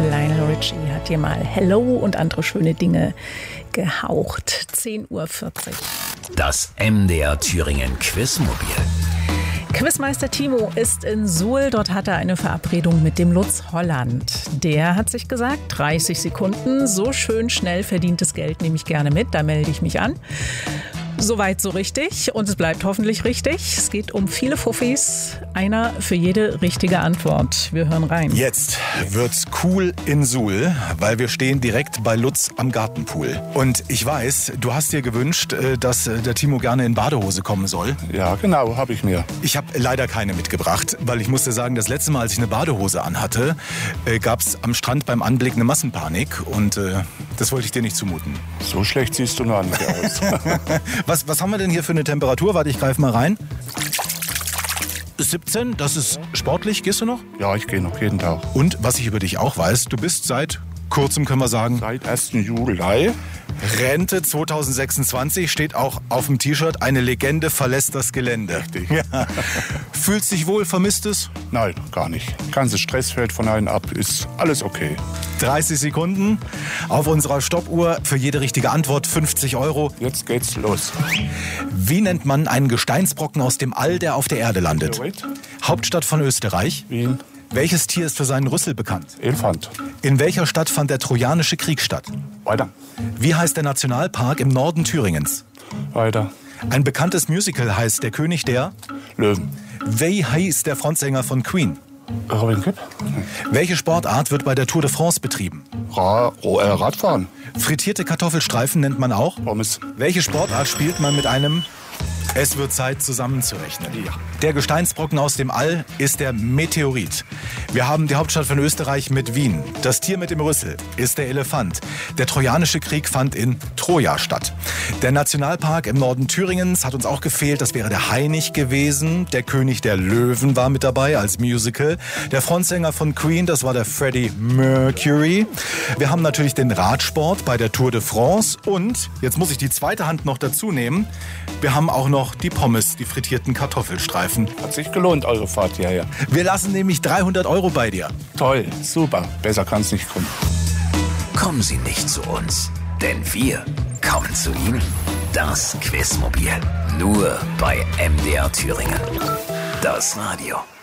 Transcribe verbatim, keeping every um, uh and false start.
Lionel Richie hat hier mal Hello und andere schöne Dinge gehaucht. zehn Uhr vierzig. Das M D R Thüringen Quizmobil. Quizmeister Timo ist in Suhl. Dort hat er eine Verabredung mit dem Lutz Holland. Der hat sich gesagt, dreißig Sekunden, so schön schnell verdientes Geld nehme ich gerne mit. Da melde ich mich an. Soweit so richtig und es bleibt hoffentlich richtig. Es geht um viele Fuffis, einer für jede richtige Antwort. Wir hören rein. Jetzt wird's cool in Suhl, weil wir stehen direkt bei Lutz am Gartenpool. Und ich weiß, du hast dir gewünscht, dass der Timo gerne in Badehose kommen soll. Ja, genau, habe ich mir. Ich habe leider keine mitgebracht, weil ich musste sagen, das letzte Mal, als ich eine Badehose anhatte, gab's am Strand beim Anblick eine Massenpanik und äh, das wollte ich dir nicht zumuten. So schlecht siehst du noch nicht aus. Was, was haben wir denn hier für eine Temperatur? Warte, ich greife mal rein. siebzehn, das ist sportlich. Gehst du noch? Ja, ich gehe noch jeden Tag. Und was ich über dich auch weiß, du bist seit kurzem, können wir sagen, Seit ersten Juli. Rente zwanzig sechsundzwanzig, steht auch auf dem T-Shirt, eine Legende verlässt das Gelände. Richtig. Ja. Fühlst dich wohl, vermisst es? Nein, gar nicht. Ganzes Stress fällt von einem ab, ist alles okay. dreißig Sekunden auf unserer Stoppuhr, für jede richtige Antwort fünfzig Euro. Jetzt geht's los. Wie nennt man einen Gesteinsbrocken aus dem All, der auf der Erde landet? Wait. Hauptstadt von Österreich. Wien. Welches Tier ist für seinen Rüssel bekannt? Elefant. In welcher Stadt fand der Trojanische Krieg statt? Weiter. Wie heißt der Nationalpark im Norden Thüringens? Weiter. Ein bekanntes Musical heißt Der König der... Löwen. Wie heißt der Frontsänger von Queen? Robin Kipp. Welche Sportart wird bei der Tour de France betrieben? Ra Ro äh, Radfahren. Frittierte Kartoffelstreifen nennt man auch. Pommes. Welche Sportart spielt man mit einem... Es wird Zeit, zusammenzurechnen. Ja. Der Gesteinsbrocken aus dem All ist der Meteorit. Wir haben die Hauptstadt von Österreich mit Wien. Das Tier mit dem Rüssel ist der Elefant. Der Trojanische Krieg fand in Troja statt. Der Nationalpark im Norden Thüringens hat uns auch gefehlt. Das wäre der Hainich gewesen. Der König der Löwen war mit dabei als Musical. Der Frontsänger von Queen, das war der Freddie Mercury. Wir haben natürlich den Radsport bei der Tour de France. Und, jetzt muss ich die zweite Hand noch dazu nehmen, wir haben auch noch die Pommes, die frittierten Kartoffelstreifen. Hat sich gelohnt, eure Fahrt hierher. Wir lassen nämlich dreihundert Euro bei dir. Toll, super. Besser kann's nicht kommen. Kommen Sie nicht zu uns, denn wir kommen zu Ihnen. Das Quizmobil. Nur bei M D R Thüringen. Das Radio.